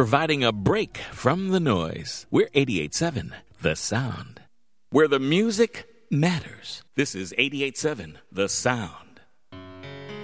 providing a break from the noise. We're 88.7 The Sound, where the music matters. This is 88.7 The Sound.